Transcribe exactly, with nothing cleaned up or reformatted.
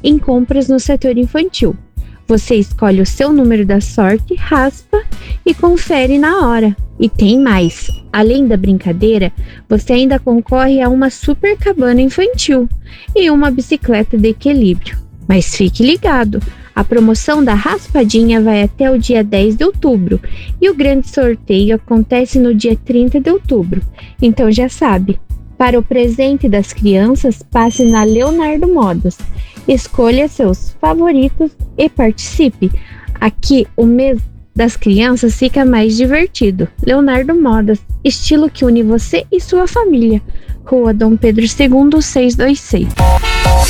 em compras no setor infantil. Você escolhe o seu número da sorte, raspa e confere na hora. E tem mais! Além da brincadeira, você ainda concorre a uma super cabana infantil e uma bicicleta de equilíbrio. Mas fique ligado! A promoção da raspadinha vai até o dia dez de outubro e o grande sorteio acontece no dia trinta de outubro. Então já sabe, para o presente das crianças, passe na Leonardo Modas. Escolha seus favoritos e participe. Aqui o mês das crianças fica mais divertido. Leonardo Modas, estilo que une você e sua família. Rua Dom Pedro segundo, seiscentos e vinte e seis.